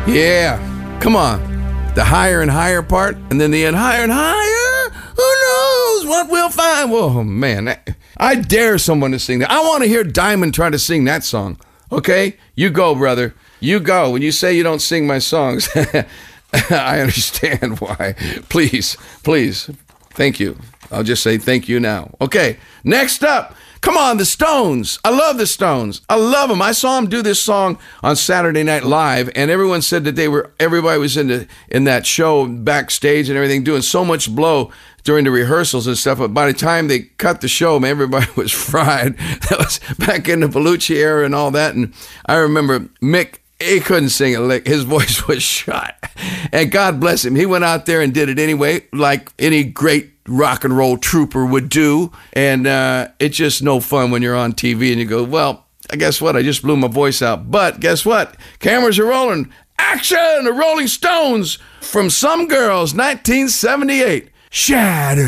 Yeah, come on. The higher and higher part, and then the end higher and higher. Who knows what we'll find? Whoa, man. I dare someone to sing that. I want to hear Diamond try to sing that song. Okay? You go, brother. You go. When you say you don't sing my songs, I understand why. Please. Thank you. I'll just say thank you now. Okay, next up. Come on, the Stones. I love the Stones. I love them. I saw them do this song on Saturday Night Live, and everyone said that everybody was in that show backstage and everything, doing so much blow during the rehearsals and stuff. But by the time they cut the show, man, everybody was fried. That was back in the Bellucci era and all that. And I remember Mick, he couldn't sing a lick. His voice was shot. And God bless him. He went out there and did it anyway, like any great rock and roll trooper would do. And it's just no fun when you're on TV and you go, well, I guess what? I just blew my voice out. But guess what? Cameras are rolling. Action! The Rolling Stones from Some Girls, 1978. Shatter.